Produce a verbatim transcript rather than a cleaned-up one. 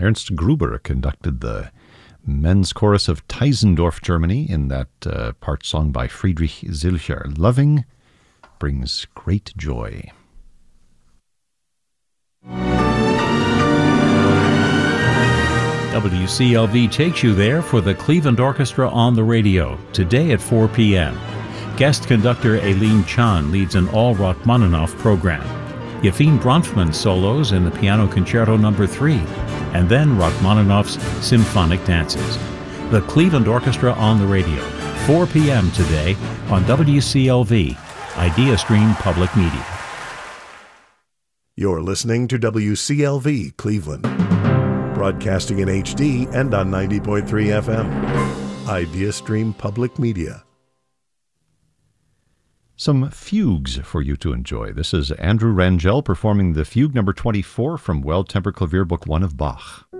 Ernst Gruber conducted the men's chorus of Teisendorf, Germany, in that uh, part sung by Friedrich Zilcher. Loving brings great joy. W C L V takes you there for the Cleveland Orchestra on the radio, today at four p.m. Guest conductor Aileen Chan leads an all Rachmaninoff program. Yefim Bronfman solos in the Piano Concerto number three, and then Rachmaninoff's Symphonic Dances. The Cleveland Orchestra on the radio, four p.m. today on W C L V, IdeaStream Public Media. You're listening to W C L V Cleveland, broadcasting in H D and on ninety point three F M. IdeaStream Public Media. Some fugues for you to enjoy. This is Andrew Rangel performing the fugue number twenty-four from Well-Tempered Clavier Book one of Bach.